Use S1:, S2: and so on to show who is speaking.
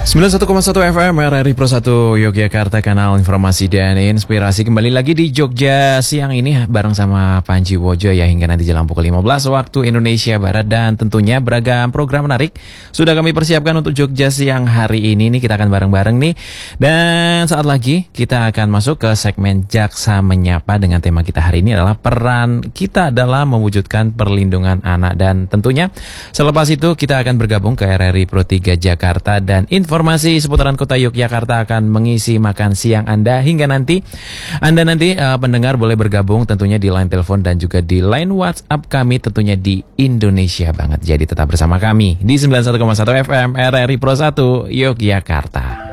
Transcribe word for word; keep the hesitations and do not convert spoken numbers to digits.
S1: sembilan puluh satu koma satu F M R R I Pro satu Yogyakarta, kanal informasi dan inspirasi. Kembali lagi di Jogja siang ini bareng sama Panji Wojo ya, hingga nanti jelang pukul lima belas waktu Indonesia Barat. Dan tentunya beragam program menarik sudah kami persiapkan untuk Jogja siang hari ini nih. Kita akan bareng-bareng nih. Dan saat lagi kita akan masuk ke segmen Jaksa Menyapa dengan tema kita hari ini adalah peran kita dalam mewujudkan perlindungan anak. Dan tentunya selepas itu kita akan bergabung ke R R I Pro tiga Jakarta, dan informasi seputaran kota Yogyakarta akan mengisi makan siang Anda. Hingga nanti Anda nanti uh, pendengar boleh bergabung tentunya di line telepon dan juga di line WhatsApp kami tentunya di Indonesia Banget. Jadi tetap bersama kami di sembilan puluh satu koma satu F M R R I Pro satu Yogyakarta.